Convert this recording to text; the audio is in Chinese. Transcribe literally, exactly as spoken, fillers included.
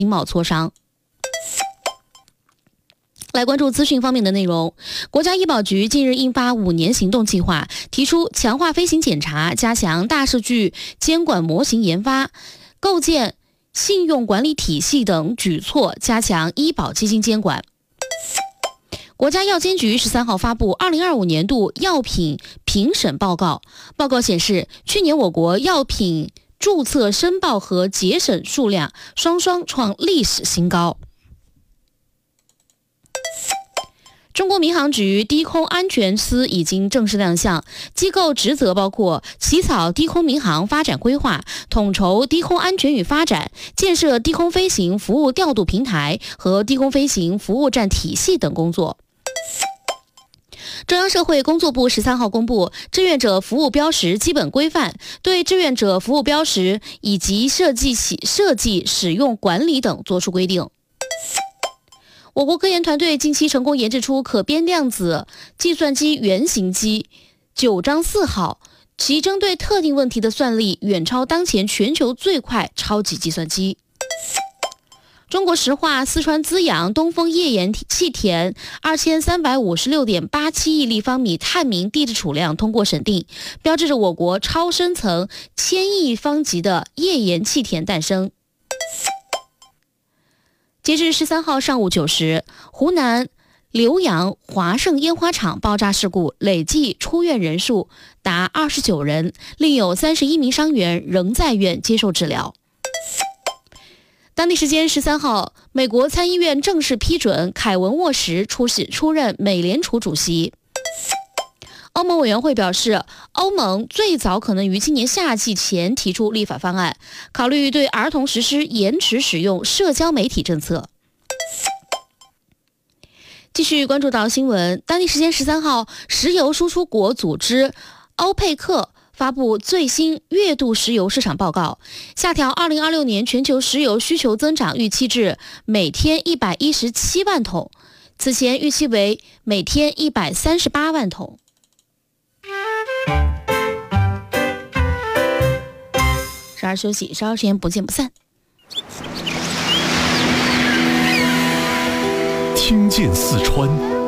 经贸磋商。来关注资讯方面的内容，国家医保局近日印发五年行动计划，提出强化飞行检查，加强大数据监管模型研发，构建信用管理体系等举措，加强医保基金监管。国家药监局十三号发布二零二五年度药品评审报告，报告显示，去年我国药品注册申报和结审数量双双创历史新高。中国民航局低空安全司已经正式亮相，机构职责包括起草低空民航发展规划、统筹低空安全与发展、建设低空飞行服务调度平台和低空飞行服务站体系等工作。中央社会工作部十三号公布《志愿者服务标识基本规范》，对志愿者服务标识以及设计、设计、使用管理等作出规定。我国科研团队近期成功研制出可变量子计算机原型机九章四号，其针对特定问题的算力远超当前全球最快超级计算机。中国石化四川资阳东风页岩气田二千三百五十六点八七亿立方米探明地质储量通过审定，标志着我国超深层千亿方级的页岩气田诞生。截至十三号上午九时，湖南浏阳华盛烟花厂爆炸事故累计出院人数达二十九人，另有三十一名伤员仍在院接受治疗。当地时间十三号，美国参议院正式批准凯文沃什出席出任美联储主席。欧盟委员会表示，欧盟最早可能于今年夏季前提出立法方案，考虑对儿童实施延迟使用社交媒体政策。继续关注到新闻，当地时间十三号，石油输出国组织欧佩克发布最新月度石油市场报告，下调二零二六年全球石油需求增长预期至每天一百一十七万桶，此前预期为每天一百三十八万桶。稍事休息，稍后时间不见不散。 听见四川，